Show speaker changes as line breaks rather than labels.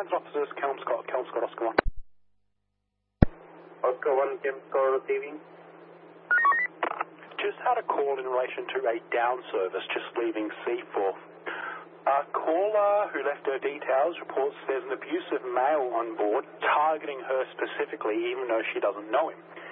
Transit officers, Kelm Scott, Oscar 1.
Oscar 1, Kelm Scott receiving.
Just had a call in relation to a down service just leaving Seaforth. A caller who left her details reports there's an abusive male on board targeting her specifically even though she doesn't know him.